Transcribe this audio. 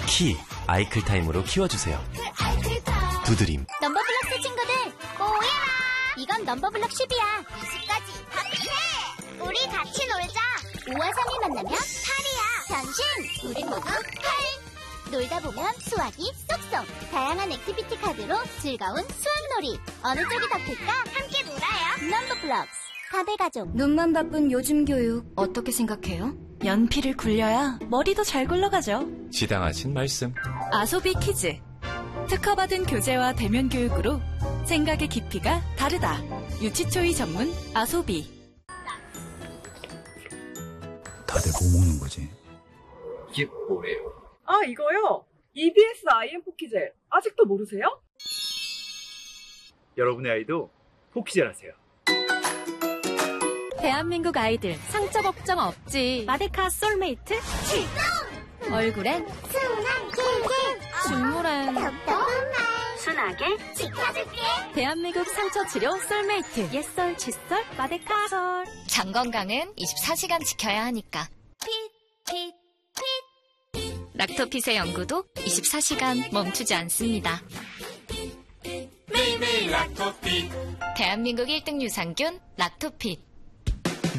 키 아이클타임으로 키워주세요. 두드림. 넘버블럭스 친구들 모여라. 이건 넘버블럭 10이야. 20까지 합해. 우리 같이 놀자. 5와 3이 만나면 8이야. 변신. 우린 모두 8. 놀다 보면 수학이 쏙쏙. 다양한 액티비티 카드로 즐거운 수학놀이. 어느 쪽이 더 클까? 함께 놀아요. 넘버블럭스. 다배 가족. 눈만 바쁜 요즘 교육 어떻게 생각해요? 연필을 굴려야 머리도 잘 굴러가죠. 지당하신 말씀. 아소비 키즈. 특허받은 교재와 대면 교육으로 생각의 깊이가 다르다. 유치초이 전문 아소비. 다들 뭐 먹는 거지? 이게 뭐예요? 아, 이거요? EBS IM 포키젤. 아직도 모르세요? 여러분의 아이도 포키젤하세요. 대한민국 아이들 상처 걱정 없지. 마데카 솔메이트 얼굴엔 중물엔 순하게 지켜줄게. 대한민국 상처 치료 솔메이트. 옛설 칫솔 마데카솔. 장 건강은 24시간 지켜야 하니까. 락토핏의 연구도 24시간 멈추지 않습니다. 매일매일 락토핏. 대한민국 1등 유산균 락토핏.